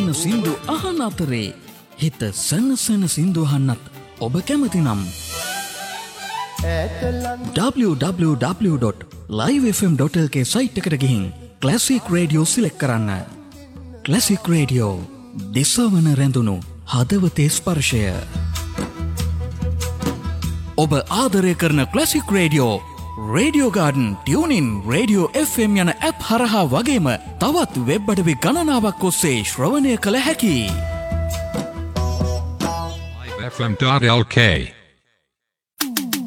සැනසෙන සින්දු අහන අතරේ හිත සැනසෙන සින්දු අහන්නත් ඔබ කැමති නම් www.livefm.lk සයිට් එකට ගිහින් ක්ලාසික් රේඩියෝ සිලෙක්ට් කරන්න. ක්ලාසික් රේඩියෝ දිසවන රැඳුණු හදවතේ ස්පර්ශය. ඔබ ආදරය කරන classic radio radio garden tuning radio FM යන ඇප් හරහා වගේම තවත් වෙබ් අඩවි ගණනාවක් ඔස්සේ ශ්‍රවණය කළ හැකි. livefm.lk